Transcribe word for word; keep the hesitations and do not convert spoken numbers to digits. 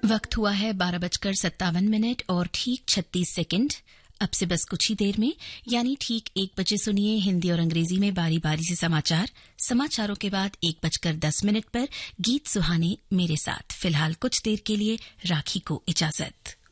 वक्त हुआ है बारह बजकर सत्तावन मिनट और ठीक छत्तीस सेकंड। अब से बस कुछ ही देर में यानी ठीक एक बजे सुनिए हिंदी और अंग्रेजी में बारी बारी से समाचार। समाचारों के बाद एक बजकर दस मिनट पर गीत सुहाने मेरे साथ। फिलहाल कुछ देर के लिए राखी को इजाजत।